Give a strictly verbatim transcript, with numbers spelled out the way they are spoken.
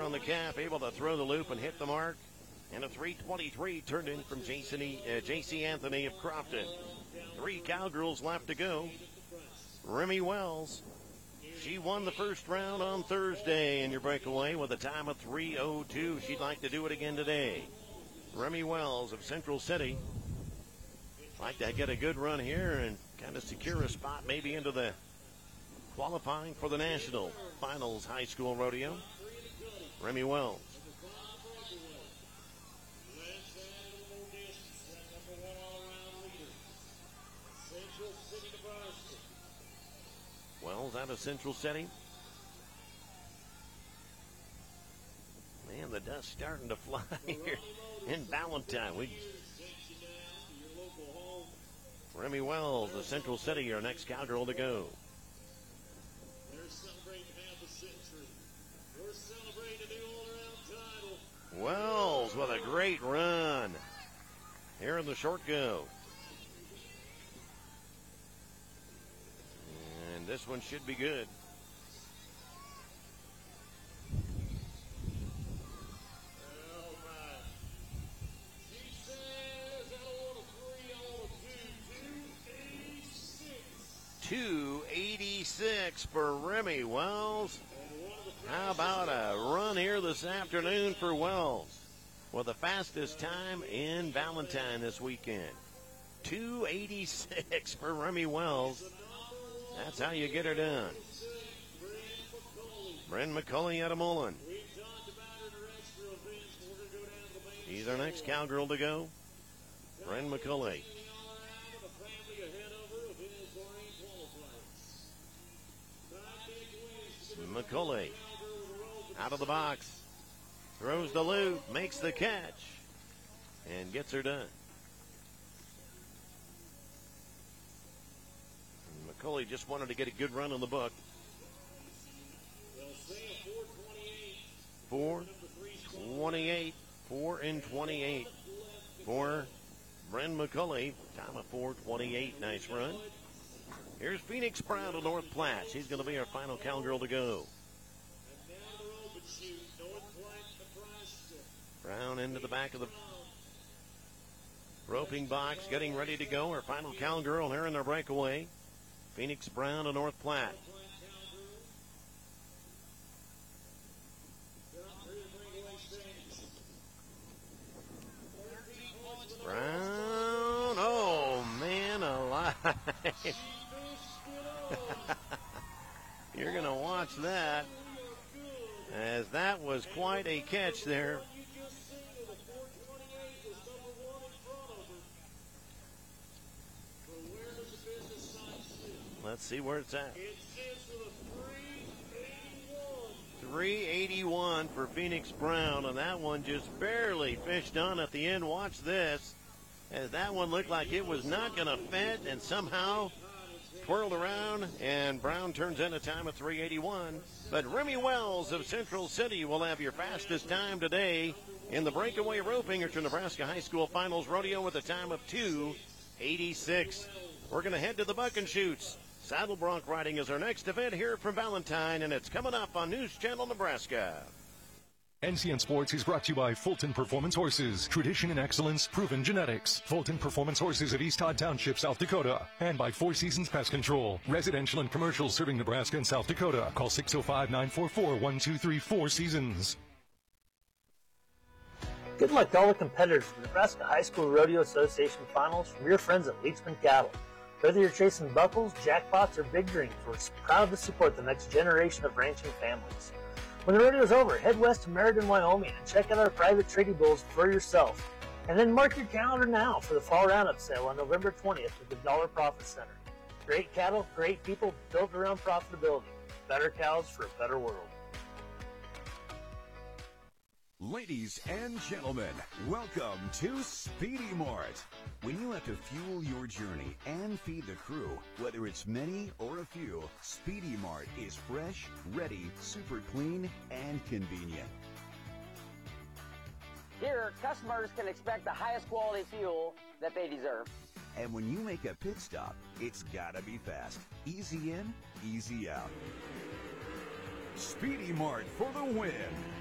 on the cap, able to throw the loop and hit the mark. And a three twenty-three turned in from J C, uh, J C Anthony of Crofton. Three Cowgirls left to go. Remy Wells, she won the first round on Thursday in your breakaway with a time of three oh two. She'd like to do it again today. Remy Wells of Central City. Like to get a good run here and kind of secure a spot maybe into the qualifying for the National Finals High School Rodeo. Remy Wells. Wells out of Central City. Man, the dust starting to fly here in Valentine. We Remy Wells of Central City, our next Cowgirl to go. Wells with a great run here in the short go. And this one should be good. two eighty-six for Remy Wells. How about a run here this afternoon for Wells with the fastest time in Valentine this weekend. two eighty-six for Remy Wells. That's how you get her done. Bryn McCulley out of Mullen. He's our next Cowgirl to go. Bryn McCulley. McCulley out of the box, throws the loop, makes the catch, and gets her done. And McCulley just wanted to get a good run on the book. four twenty-eight, four and twenty-eight for Bryn McCulley. Time of four twenty-eight, nice run. Here's Phoenix Brown of North Platte. She's going to be our final Cowgirl to go. Brown into the back of the roping box, getting ready to go. Our final Cowgirl here in their breakaway. Phoenix Brown of North Platte. Brown, oh man alive. You're going to watch that, as that was quite a catch there. Let's see where it's at. three eighty-one for Phoenix Brown, and that one just barely fished on at the end. Watch this, as that one looked like it was not going to fit, and somehow twirled around, and Brown turns in a time of three eighty-one. But Remy Wells of Central City will have your fastest time today in the breakaway roping at your Nebraska High School Finals Rodeo with a time of two eighty-six. We're going to head to the Buck and Shoots. Saddle Bronc riding is our next event here from Valentine, and it's coming up on News Channel Nebraska. N C N Sports is brought to you by Fulton Performance Horses. Tradition and excellence, proven genetics. Fulton Performance Horses of East Todd Township, South Dakota. And by Four Seasons Pest Control. Residential and commercial serving Nebraska and South Dakota. Call six oh five, nine four four, one two three four Seasons. Good luck to all the competitors in the Nebraska High School Rodeo Association Finals from your friends at Leachman Cattle. Whether you're chasing buckles, jackpots, or big dreams, we're proud to support the next generation of ranching families. When the rodeo's over, head west to Meriden, Wyoming, and check out our private trading bulls for yourself. And then mark your calendar now for the Fall Roundup sale on November twentieth at the Dollar Profit Center. Great cattle, great people, built around profitability. Better cows for a better world. Ladies and gentlemen, welcome to Speedy Mart. When you have to fuel your journey and feed the crew, whether it's many or a few, Speedy Mart is fresh, ready, super clean, and convenient. Here, customers can expect the highest quality fuel that they deserve. And when you make a pit stop, it's gotta be fast. Easy in, easy out. Speedy Mart for the win.